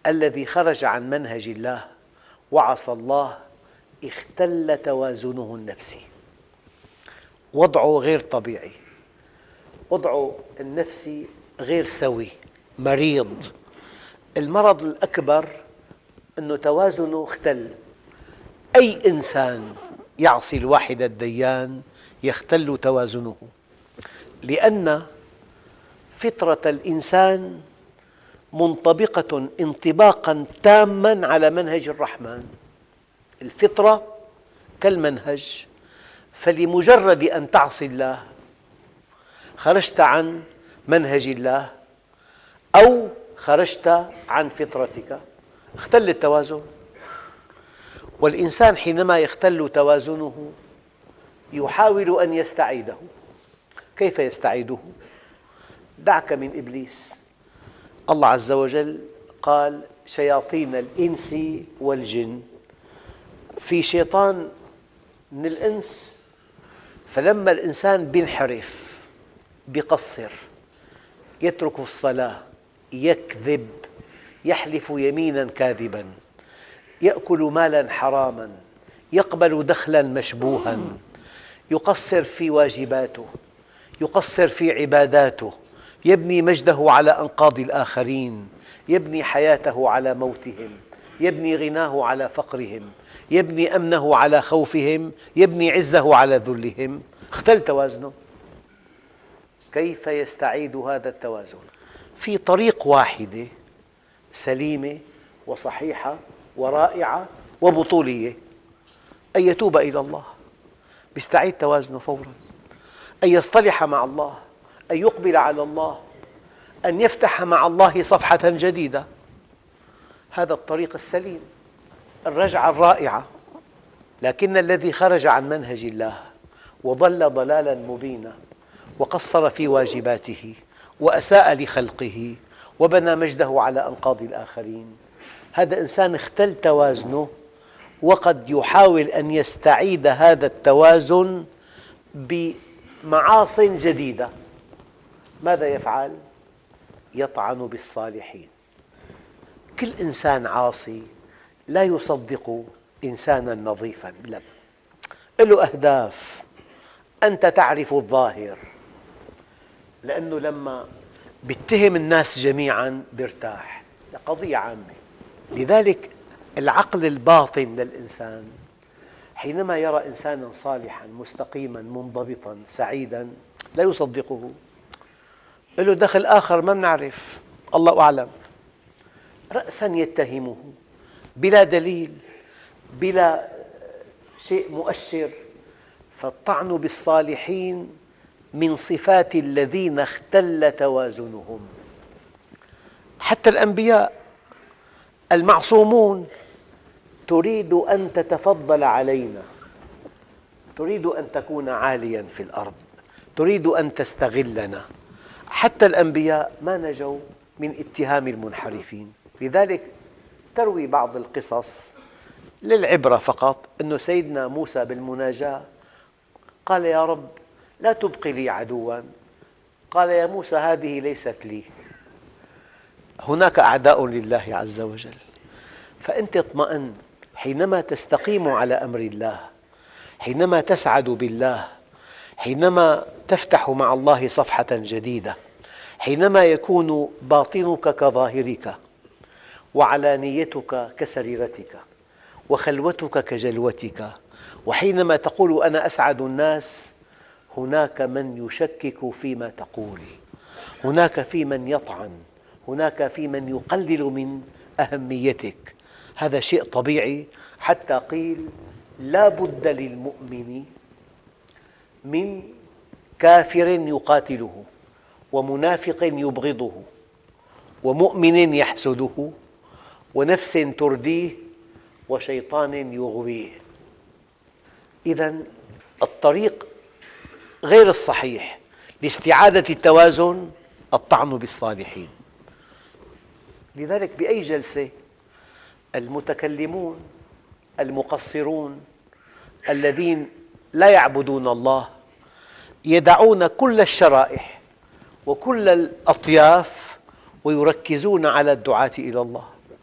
الذي خرج عن منهج الله وعصى الله اختل توازنه النفسي، وضعه غير طبيعي، وضعه النفسي غير سوي، مريض. المرض الأكبر أن توازنه اختل. أي إنسان يعصي الواحد الديان يختل توازنه، لأن فطرة الإنسان منطبقة انطباقاً تاماً على منهج الرحمن. الفطرة كالمنهج، فلمجرد أن تعصي الله خرجت عن منهج الله أو خرجت عن فطرتك، اختل التوازن. والإنسان حينما يختل توازنه يحاول أن يستعيده. كيف يستعيده؟ دعك من إبليس. الله عز وجل قال شياطين الإنس والجن. في شيطان من الإنس، فلما الإنسان ينحرف، يقصر، يترك الصلاة، يكذب، يحلف يميناً كاذباً، يأكل مالاً حراماً، يقبل دخلاً مشبوهاً، يقصر في واجباته، يقصر في عباداته، يبني مجده على أنقاض الآخرين، يبني حياته على موتهم، يبني غناه على فقرهم، يبني أمنه على خوفهم، يبني عزه على ذلهم. اختل توازنه. كيف يستعيد هذا التوازن؟ في طريق واحدة سليمة وصحيحة ورائعة وبطولية: أن يتوب إلى الله، يستعيد توازنه فوراً، أن يصطلح مع الله، أن يقبل على الله، أن يفتح مع الله صفحة جديدة. هذا الطريق السليم، الرجعة الرائعة. لكن الذي خرج عن منهج الله وضل ضلالاً مبينا وقصر في واجباته وأساء لخلقه وبنى مجده على أنقاض الآخرين، هذا إنسان اختل توازنه، وقد يحاول أن يستعيد هذا التوازن بمعاصٍ جديدة. ماذا يفعل؟ يطعن بالصالحين. كل إنسان عاصي لا يصدق إنساناً نظيفاً، لا، له أهداف. أنت تعرف الظاهر، لأنه لما يتهم الناس جميعاً يرتاح. قضية عامة. لذلك العقل الباطن للإنسان حينما يرى إنساناً صالحاً مستقيماً منضبطاً سعيداً لا يصدقه، له دخل آخر ما نعرف، الله أعلم. رأساً يتهمه بلا دليل، بلا شيء مؤشر. فالطعن بالصالحين من صفات الذين اختل توازنهم. حتى الأنبياء المعصومون: تريد أن تتفضل علينا، تريد أن تكون عالياً في الأرض، تريد أن تستغلنا. حتى الأنبياء ما نجوا من اتهام المنحرفين. لذلك تروي بعض القصص للعبرة فقط أن سيدنا موسى بالمناجاة قال: يا رب لا تبق لي عدواً. قال: يا موسى هذه ليست لي، هناك أعداء لله عز وجل. فأنت اطمئن حينما تستقيم على أمر الله، حينما تسعد بالله، حينما تفتح مع الله صفحة جديدة، حينما يكون باطنك كظاهرك وعلانيتك كسريرتك وخلوتك كجلوتك، وحينما تقول أنا أسعد الناس، هناك من يشكك فيما تقول، هناك في من يطعن، هناك في من يقلل من أهميتك. هذا شيء طبيعي. حتى قيل: لا بد للمؤمن من كافر يقاتله، ومنافق يبغضه، ومؤمن يحسده، ونفس ترديه، وشيطان يغويه. إذن الطريق غير الصحيح لاستعادة التوازن الطعن بالصالحين. لذلك بأي جلسة المتكلمون المقصرون الذين لا يعبدون الله يدعون كل الشرائح وكل الأطياف ويركزون على الدعاة إلى الله.